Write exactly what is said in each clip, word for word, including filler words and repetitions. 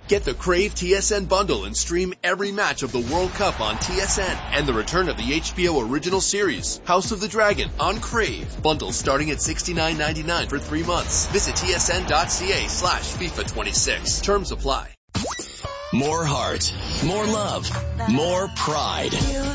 Get the Crave T S N bundle and stream every match of the World Cup on T S N and the return of the H B O original series, House of the Dragon, on Crave. Bundles starting at sixty-nine ninety-nine for three months. Visit tsn.ca slash FIFA twenty-six. Terms apply. More heart, more love, more pride.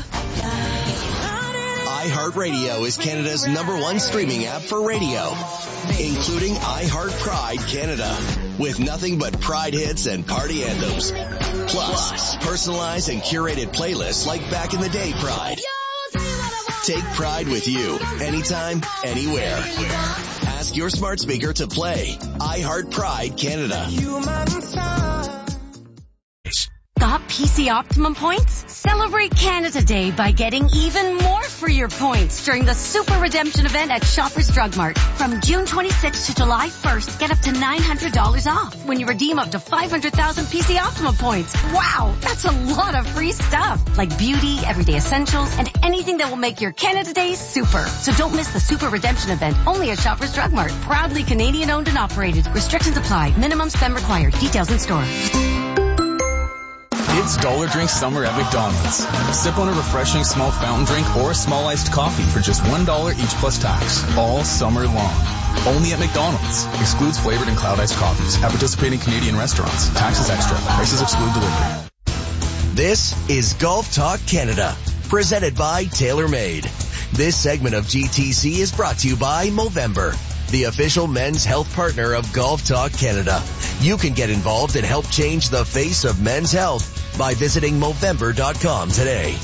iHeartRadio is Canada's number one streaming app for radio, including iHeart Pride Canada, with nothing but Pride hits and party anthems. Plus, personalized and curated playlists like Back in the Day Pride. Take Pride with you, anytime, anywhere. Ask your smart speaker to play iHeart Pride Canada. Got P C Optimum points? Celebrate Canada Day by getting even more for your points during the Super Redemption event at Shoppers Drug Mart. From June twenty-sixth to July first, get up to nine hundred dollars off when you redeem up to five hundred thousand P C Optimum points. Wow, that's a lot of free stuff, like beauty, everyday essentials, and anything that will make your Canada Day super. So don't miss the Super Redemption event, only at Shoppers Drug Mart. Proudly Canadian owned and operated. Restrictions apply. Minimum spend required. Details in store. It's Dollar Drink Summer at McDonald's. Sip on a refreshing small fountain drink or a small iced coffee for just one dollar each plus tax, all summer long. Only at McDonald's. Excludes flavored and cloud iced coffees at participating Canadian restaurants. Taxes extra. Prices exclude delivery. This is Golf Talk Canada, presented by TaylorMade. This segment of G T C is brought to you by Movember, the official men's health partner of Golf Talk Canada. You can get involved and help change the face of men's health by visiting Movember dot com today.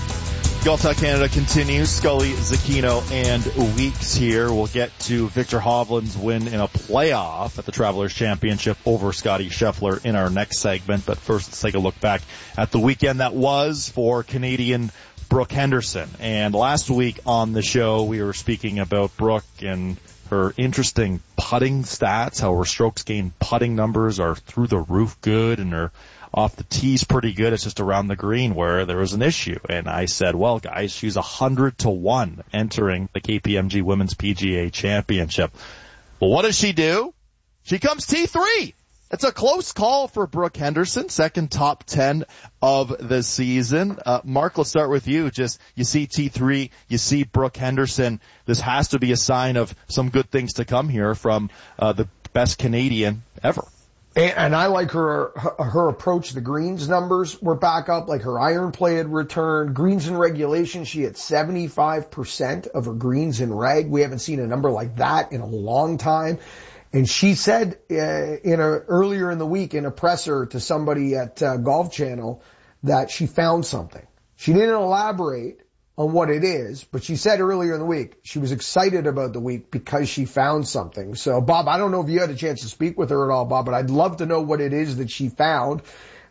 Golf Talk Canada continues. Scully, Zucchino, and Weeks here. We'll get to Victor Hovland's win in a playoff at the Travelers Championship over Scotty Scheffler in our next segment. But first, let's take a look back at the weekend that was for Canadian Brooke Henderson. And last week on the show, we were speaking about Brooke and her interesting putting stats, how her strokes gained putting numbers are through the roof good, and her off the tee's pretty good. It's just around the green where there was an issue. And I said, well, guys, she's one hundred to one entering the K P M G Women's P G A Championship. Well, what does she do? She comes T three. It's a close call for Brooke Henderson, second top ten of the season. Uh, Mark, let's start with you. Just, you see T three, you see Brooke Henderson. This has to be a sign of some good things to come here from uh, the best Canadian ever. And, and I like her, her her approach. The greens numbers were back up, like her iron play had returned. Greens in regulation, she had seventy-five percent of her greens in reg. We haven't seen a number like that in a long time. And she said uh, in a earlier in the week in a presser to somebody at uh, Golf Channel that she found something. She didn't elaborate on what it is, but she said earlier in the week she was excited about the week because she found something. So, Bob, I don't know if you had a chance to speak with her at all, Bob, but I'd love to know what it is that she found.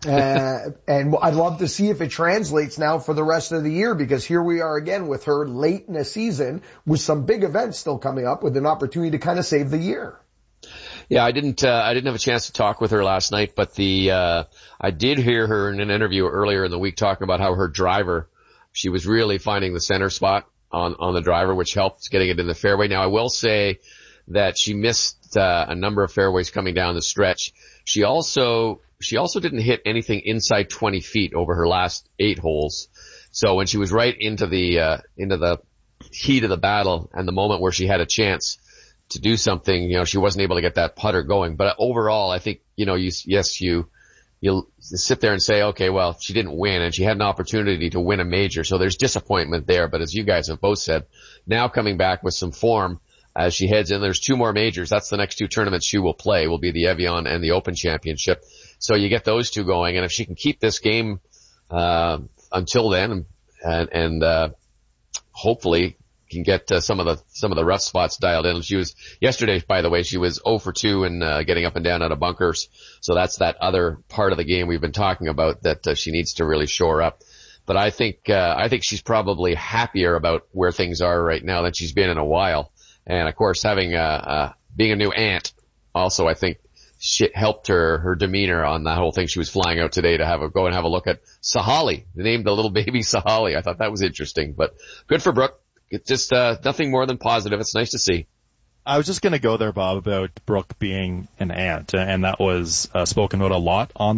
Uh, and I'd love to see if it translates now for the rest of the year, because here we are again with her late in the season with some big events still coming up with an opportunity to kind of save the year. Yeah, I didn't, uh, I didn't have a chance to talk with her last night, but the, uh, I did hear her in an interview earlier in the week talking about how her driver, she was really finding the center spot on, on the driver, which helped getting it in the fairway. Now, I will say that she missed, uh, a number of fairways coming down the stretch. She also, she also didn't hit anything inside twenty feet over her last eight holes. So when she was right into the, uh, into the heat of the battle and the moment where she had a chance to do something, you know, she wasn't able to get that putter going. But overall, I think, you know, you, yes, you, you sit there and say, okay, well, she didn't win and she had an opportunity to win a major. So there's disappointment there. But as you guys have both said, now coming back with some form as she heads in, there's two more majors. That's the next two tournaments she will play, will be the Evian and the Open Championship. So you get those two going. And if she can keep this game, uh, until then, and, and, uh, hopefully, can get uh, some of the some of the rough spots dialed in. She was yesterday, by the way, she was zero for two in uh, getting up and down out of bunkers. So that's that other part of the game we've been talking about that uh, she needs to really shore up. But I think uh, I think she's probably happier about where things are right now than she's been in a while. And of course, having uh, uh being a new aunt also, I think, shit helped her her demeanor on that whole thing. She was flying out today to have a go and have a look at Sahali. They named the little baby Sahali. I thought that was interesting. But good for Brooke. It's just uh, nothing more than positive. It's nice to see. I was just going to go there, Bob, about Brooke being an aunt, and that was uh, spoken about a lot on